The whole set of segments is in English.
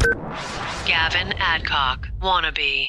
Gavin Adcock, wannabe.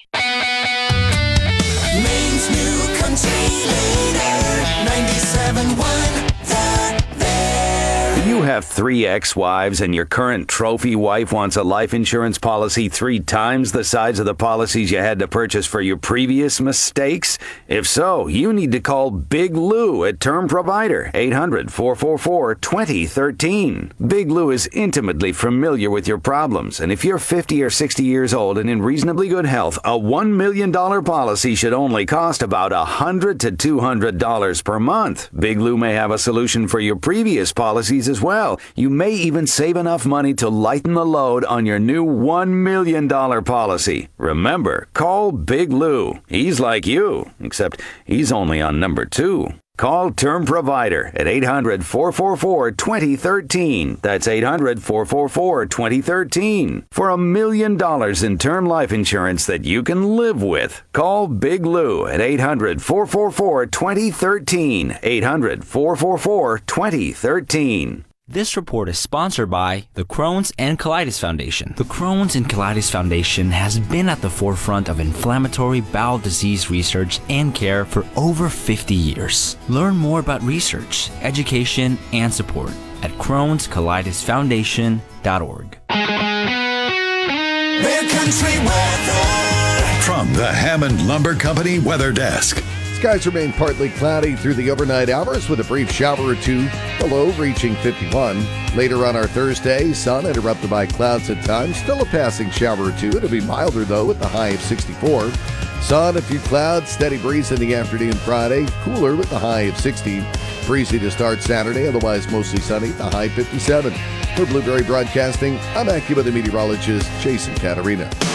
Maine's new country leader, 97.1 The Bear. You have 3 ex-wives and your current trophy wife wants a life insurance policy 3 times the size of the policies you had to purchase for your previous mistakes? If so, you need to call Big Lou at Term Provider, 800-444-2013. Big Lou is intimately familiar with your problems, and if you're 50 or 60 years old and in reasonably good health, a $1 million policy should only cost about $100 to $200 per month. Big Lou may have a solution for your previous policies as well. You may even save enough money to lighten the load on your new $1 million policy. Remember, call Big Lou. He's like you, except he's only on number 2. Call Term Provider at 800-444-2013. That's 800-444-2013. For $1 million in term life insurance that you can live with. Call Big Lou at 800-444-2013. 800-444-2013. This report is sponsored by the Crohn's and Colitis Foundation. The Crohn's and Colitis Foundation has been at the forefront of inflammatory bowel disease research and care for over 50 years. Learn more about research, education, and support at Crohn'sColitisFoundation.org. Bear Country weather. From the Hammond Lumber Company Weather Desk. Skies remain partly cloudy through the overnight hours with a brief shower or two, the low reaching 51. Later on our Thursday, sun interrupted by clouds at times, still a passing shower or two. It'll be milder though with the high of 64. Sun, a few clouds, steady breeze in the afternoon Friday, cooler with the high of 60. Breezy to start Saturday, otherwise mostly sunny, the high 57. For Blueberry Broadcasting, I'm AccuWeather meteorologist Jason Caterina.